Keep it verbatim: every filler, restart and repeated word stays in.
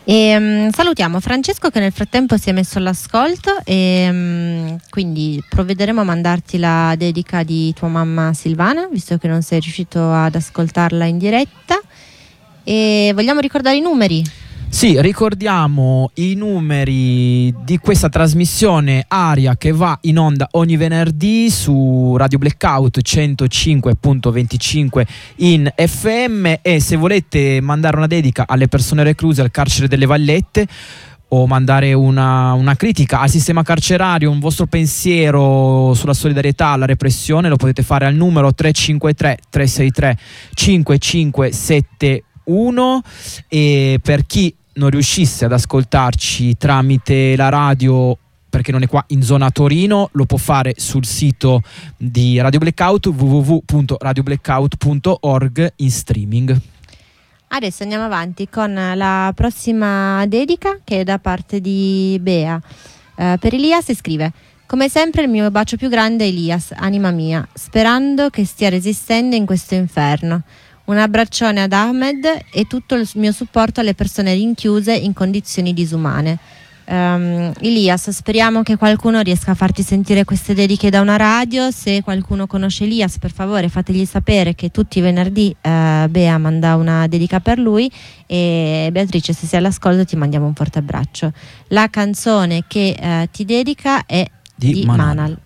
E, um, salutiamo Francesco che nel frattempo si è messo all'ascolto e um, quindi provvederemo a mandarti la dedica di tua mamma Silvana, visto che non sei riuscito ad ascoltarla in diretta. E vogliamo ricordare i numeri? Sì, ricordiamo i numeri di questa trasmissione Aria che va in onda ogni venerdì su Radio Blackout centocinque virgola venticinque in F M, e se volete mandare una dedica alle persone recluse al carcere delle Vallette o mandare una, una critica al sistema carcerario, un vostro pensiero sulla solidarietà, alla repressione, lo potete fare al numero tre cinque tre tre sei tre cinque cinque sette uno. E per chi non riuscisse ad ascoltarci tramite la radio perché non è qua in zona Torino, lo può fare sul sito di Radio Blackout w w w punto radio blackout punto org in streaming. Adesso andiamo avanti con la prossima dedica, che è da parte di Bea. Uh, per Elias scrive: come sempre il mio bacio più grande, Elias, anima mia, sperando che stia resistendo in questo inferno. Un abbraccione ad Ahmed e tutto il mio supporto alle persone rinchiuse in condizioni disumane. Um, Elias, speriamo che qualcuno riesca a farti sentire queste dediche da una radio. Se qualcuno conosce Elias, per favore fategli sapere che tutti i venerdì uh, Bea manda una dedica per lui, e Beatrice, se sei all'ascolto, ti mandiamo un forte abbraccio. La canzone che uh, ti dedica è di, di Manal. Manal.